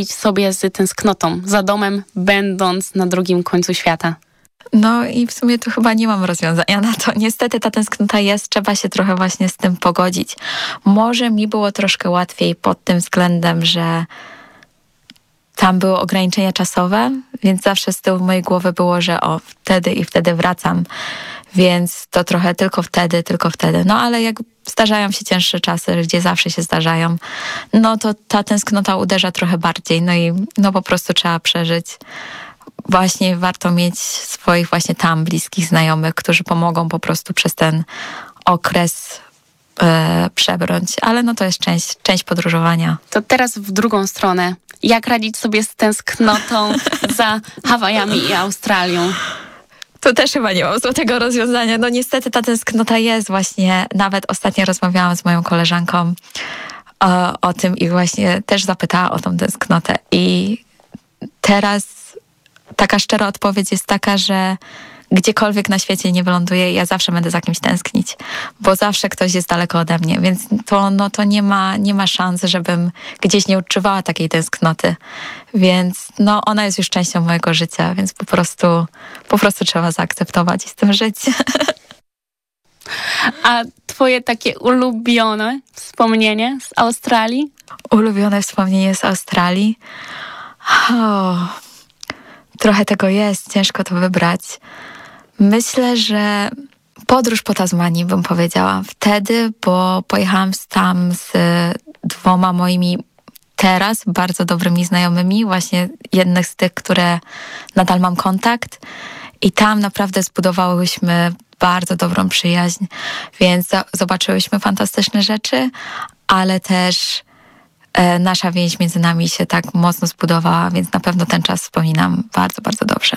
sobie z tęsknotą za domem, będąc na drugim końcu świata? No i w sumie tu chyba nie mam rozwiązania na to. Niestety ta tęsknota jest, trzeba się trochę właśnie z tym pogodzić. Może mi było troszkę łatwiej pod tym względem, że tam były ograniczenia czasowe, więc zawsze z tyłu mojej głowy było, że wtedy i wtedy wracam. Więc to trochę tylko wtedy. No ale jak zdarzają się cięższe czasy, gdzie zawsze się zdarzają, no to ta tęsknota uderza trochę bardziej. No i no po prostu trzeba przeżyć. Właśnie warto mieć swoich właśnie tam bliskich znajomych, którzy pomogą po prostu przez ten okres przebrnąć. Ale no to jest część podróżowania. To teraz w drugą stronę. Jak radzić sobie z tęsknotą za Hawajami i Australią? To też chyba nie mam złotego rozwiązania. No niestety ta tęsknota jest właśnie. Nawet ostatnio rozmawiałam z moją koleżanką o tym i właśnie też zapytała o tą tęsknotę. I teraz taka szczera odpowiedź jest taka, że gdziekolwiek na świecie nie wyląduję, ja zawsze będę za kimś tęsknić, bo zawsze ktoś jest daleko ode mnie, więc to nie ma szans, żebym gdzieś nie odczuwała takiej tęsknoty. Więc no ona jest już częścią mojego życia, więc po prostu trzeba zaakceptować i z tym żyć. A twoje takie ulubione wspomnienie z Australii? Ulubione wspomnienie z Australii? Trochę tego jest, ciężko to wybrać. Myślę, że podróż po Tasmanii, bym powiedziała. Wtedy, bo pojechałam tam z 2 moimi teraz bardzo dobrymi znajomymi, właśnie jednych z tych, które nadal mam kontakt. I tam naprawdę zbudowałyśmy bardzo dobrą przyjaźń, więc zobaczyłyśmy fantastyczne rzeczy, ale też nasza więź między nami się tak mocno zbudowała, więc na pewno ten czas wspominam bardzo, bardzo dobrze.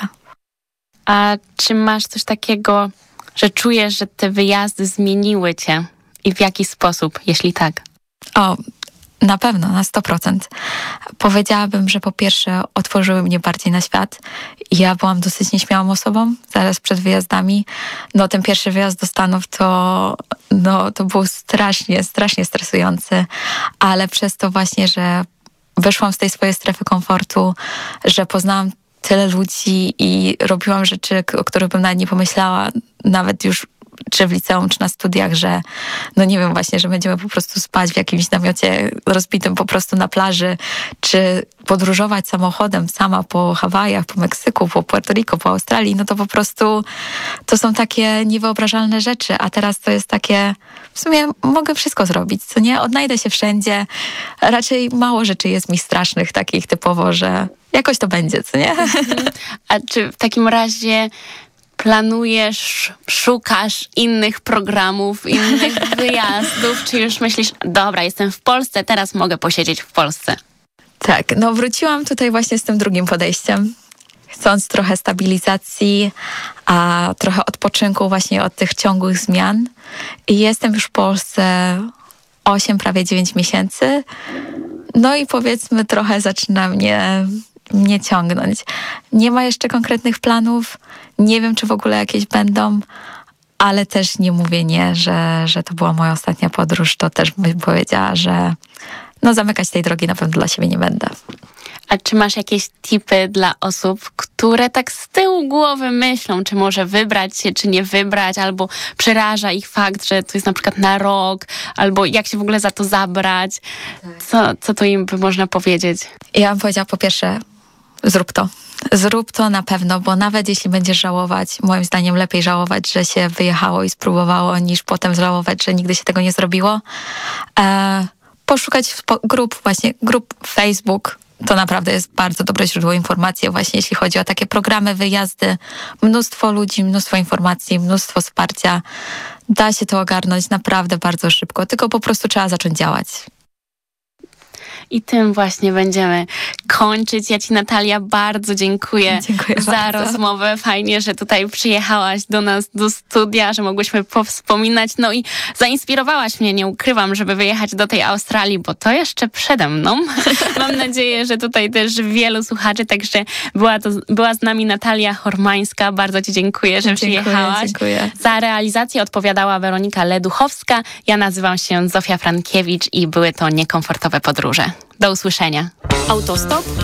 A czy masz coś takiego, że czujesz, że te wyjazdy zmieniły cię? I w jaki sposób, jeśli tak? Na pewno, na 100%. Powiedziałabym, że po pierwsze otworzyły mnie bardziej na świat. Ja byłam dosyć nieśmiałą osobą, zaraz przed wyjazdami. No ten pierwszy wyjazd do Stanów to był strasznie stresujący, ale przez to właśnie, że wyszłam z tej swojej strefy komfortu, że poznałam tyle ludzi i robiłam rzeczy, o których bym nawet nie pomyślała, nawet już czy w liceum, czy na studiach, że no nie wiem właśnie, że będziemy po prostu spać w jakimś namiocie rozbitym po prostu na plaży, czy podróżować samochodem sama po Hawajach, po Meksyku, po Puerto Rico, po Australii, no to po prostu to są takie niewyobrażalne rzeczy, a teraz to jest takie, w sumie mogę wszystko zrobić, co nie? Odnajdę się wszędzie, raczej mało rzeczy jest mi strasznych, takich typowo, że jakoś to będzie, co nie? A czy w takim razie planujesz, szukasz innych programów, innych wyjazdów, czy już myślisz, dobra, jestem w Polsce, teraz mogę posiedzieć w Polsce? Tak, no wróciłam tutaj właśnie z tym drugim podejściem, chcąc trochę stabilizacji, a trochę odpoczynku właśnie od tych ciągłych zmian. I jestem już w Polsce 8, prawie 9 miesięcy. No i powiedzmy trochę zaczyna mnie ciągnąć. Nie ma jeszcze konkretnych planów, nie wiem, czy w ogóle jakieś będą, ale też nie mówię nie, że to była moja ostatnia podróż, to też bym powiedziała, że no zamykać tej drogi na pewno dla siebie nie będę. A czy masz jakieś tipy dla osób, które tak z tyłu głowy myślą, czy może wybrać się, czy nie wybrać, albo przeraża ich fakt, że to jest na przykład na rok, albo jak się w ogóle za to zabrać? Co to im by można powiedzieć? Ja bym powiedziała po pierwsze, zrób to. Zrób to na pewno, bo nawet jeśli będziesz żałować, moim zdaniem lepiej żałować, że się wyjechało i spróbowało, niż potem żałować, że nigdy się tego nie zrobiło. Poszukać grup Facebook, to naprawdę jest bardzo dobre źródło informacji, właśnie jeśli chodzi o takie programy, wyjazdy, mnóstwo ludzi, mnóstwo informacji, mnóstwo wsparcia. Da się to ogarnąć naprawdę bardzo szybko, tylko po prostu trzeba zacząć działać. I tym właśnie będziemy kończyć. Ja ci, Natalia, bardzo dziękuję za rozmowę. Fajnie, że tutaj przyjechałaś do nas do studia, że mogłyśmy powspominać. No i zainspirowałaś mnie, nie ukrywam, żeby wyjechać do tej Australii, bo to jeszcze przede mną. Mam nadzieję, że tutaj też wielu słuchaczy, także była z nami Natalia Hormańska. Bardzo ci dziękuję, że przyjechałaś. Dziękuję. Za realizację odpowiadała Weronika Leduchowska. Ja nazywam się Zofia Frankiewicz i były to niekomfortowe podróże. Do usłyszenia. Autostop